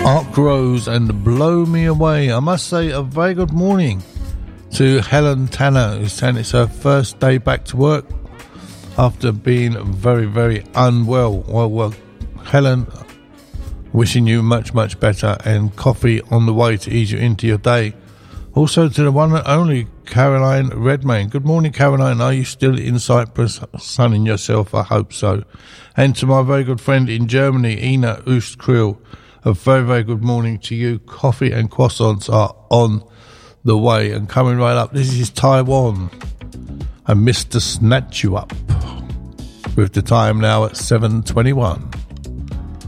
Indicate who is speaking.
Speaker 1: Ark Rose and Blow Me Away. I must say a very good morning to Helen Tanner, who's saying it's her first day back to work after being very, very unwell. Well, Helen, wishing you much, much better, and coffee on the way to ease you into your day. Also to the one and only Caroline Redmayne. Good morning, Caroline. Are you still in Cyprus sunning yourself? I hope so. And to my very good friend in Germany, Ina Oostkrill, a very, very good morning to you. Coffee and croissants are on the way and coming right up. This is Taiwan and Mr. Snatch You Up with the time now at 7:21.